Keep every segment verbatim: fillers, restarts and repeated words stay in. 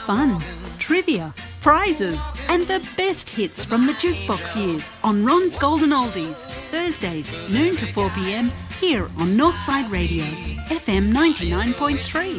fun, trivia, prizes and the best hits from the jukebox years on Ron's Golden Oldies, Thursdays noon to four p m here on Northside Radio, F M ninety-nine point three.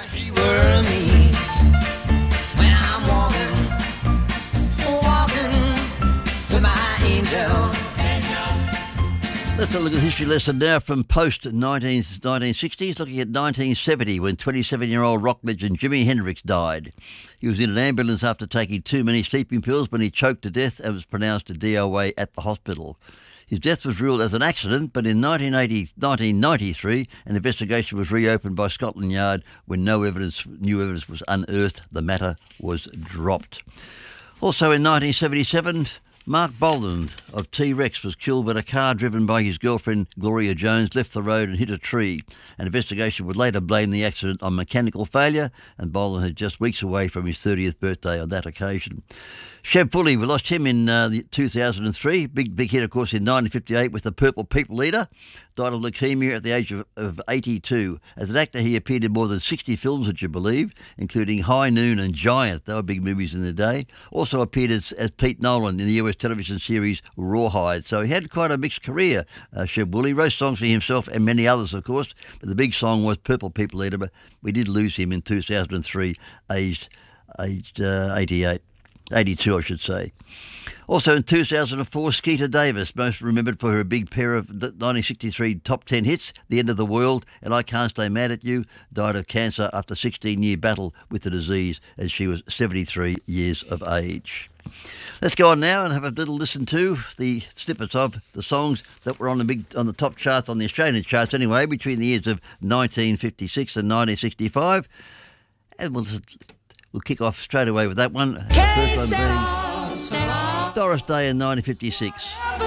Let's have a look at a history lesson now from post nineteen sixties, looking at nineteen seventy when twenty-seven-year-old rock legend Jimi Hendrix died. He was in an ambulance after taking too many sleeping pills when he choked to death and was pronounced a D O A at the hospital. His death was ruled as an accident, but in nineteen ninety-three, an investigation was reopened by Scotland Yard. When no evidence, new evidence was unearthed, the matter was dropped. Also in nineteen seventy-seven, Mark Boland of T-Rex was killed when a car driven by his girlfriend Gloria Jones left the road and hit a tree. An investigation would later blame the accident on mechanical failure, and Boland had just weeks away from his thirtieth birthday on that occasion. Sheb Pulley, we lost him in uh, two thousand three. Big, big hit, of course, in nineteen fifty-eight with the Purple People Eater. Died of leukaemia at the age of, of eighty-two. As an actor, he appeared in more than sixty films, would you believe, including High Noon and Giant. They were big movies in the day. Also appeared as, as Pete Nolan in the U S television series Rawhide. So he had quite a mixed career, uh, Sheb Pulley. Wrote songs for himself and many others, of course. But the big song was Purple People Eater. But we did lose him in two thousand three, aged, aged uh, eighty-eight. eighty-two, I should say. Also in two thousand four, Skeeter Davis, most remembered for her big pair of nineteen sixty-three top ten hits, The End of the World and I Can't Stay Mad at You, died of cancer after a sixteen-year battle with the disease as she was seventy-three years of age. Let's go on now and have a little listen to the snippets of the songs that were on the big on the top charts, on the Australian charts anyway, between the years of nineteen fifty-six and nineteen sixty-five. And we'll We'll kick off straight away with that one. The first one being Doris Day in nineteen fifty-six.